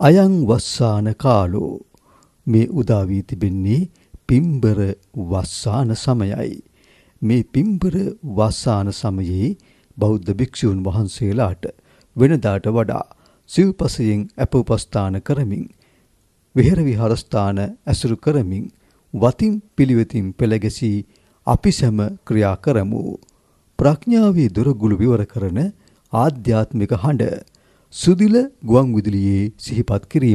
අයං වස්සාන කාලෝ මේ උදා වී තිබෙන්නේ පිම්බර වස්සාන සමයයි. මේ පිම්බර වස්සාන සමයේ බෞද්ධ භික්ෂූන් වහන්සේලාට වෙනදාට වඩා සිව්පසයෙන් අප උපස්ථාන කරමින් විහෙර විහාරස්ථාන ඇසුරු කරමින් වතින් පිළිවෙතින් පෙළගැසී අපි සැම ක්‍රියා කරමු. ප්‍රඥාවේ දොරගුළු විවර කරන ආධ්‍යාත්මික හඬ සුදිල ගුවන් විදුලියේ සිහිපත් කිරීම